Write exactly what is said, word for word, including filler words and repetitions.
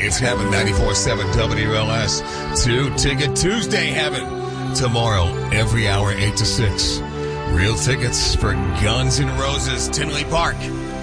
It's Heaven, ninety-four point seven W L S. Two Ticket Tuesday Heaven. Tomorrow, every hour, eight to six. Real tickets for Guns N' Roses, Tinley Park.